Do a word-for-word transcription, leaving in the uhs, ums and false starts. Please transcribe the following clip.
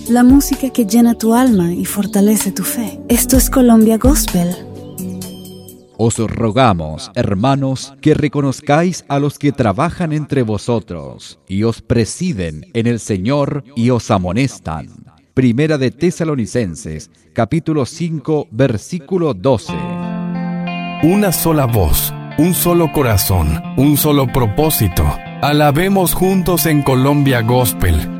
la música que llena tu alma y fortalece tu fe. Esto es Colombia Gospel. Os rogamos, hermanos, que reconozcáis a los que trabajan entre vosotros y os presiden en el Señor y os amonestan. Primera de Tesalonicenses, capítulo cinco, versículo doce. Una sola voz, un solo corazón, un solo propósito. Alabemos juntos en Colombia Gospel.